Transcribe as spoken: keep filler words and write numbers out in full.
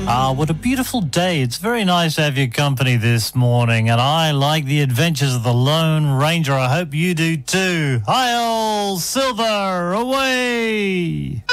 Ah, what a beautiful day. It's very nice to have your company this morning, and I like the adventures of the Lone Ranger. I hope you do too. Hi, old Silver, away!